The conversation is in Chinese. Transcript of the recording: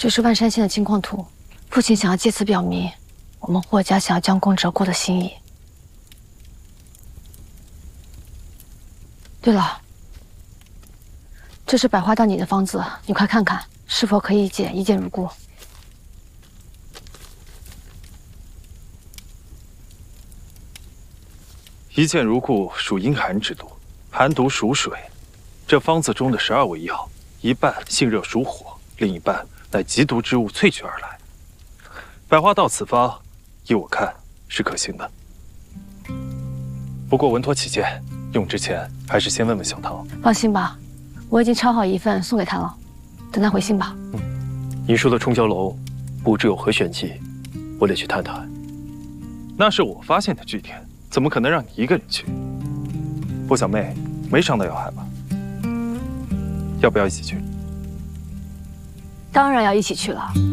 这是万山县的金矿图，父亲想要借此表明我们霍家想要将功折过的心意。对了，这是百花到你的方子，你快看看是否可以解一见如故。 一见如故属阴寒之毒，寒毒属水。这方子中的12味药，一半性热属火，另一半乃极毒之物萃取而来。百花道此方，依我看是可行的。不过稳妥起见，用之前还是先问问小桃。 放心吧，我已经抄好一份送给他了，等他回信吧。 你说的冲霄楼不知有何玄机，我得去探探。 那是我发现的据点，怎么可能让你一个人去？波小妹没伤到要害吧？要不要一起去？ 当然要一起去了。